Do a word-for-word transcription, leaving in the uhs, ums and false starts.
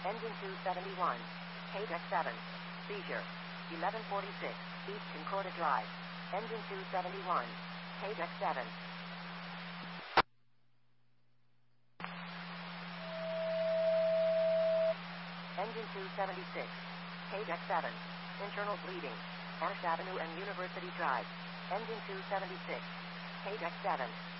Engine two seventy-one. K deck seven. Seizure. eleven forty-six. East Concordia Drive. Engine two seventy-one. K deck seven. Engine two seventy-six. K deck seven. Internal bleeding. Ash Avenue and University Drive. Engine two seventy-six. K deck seven.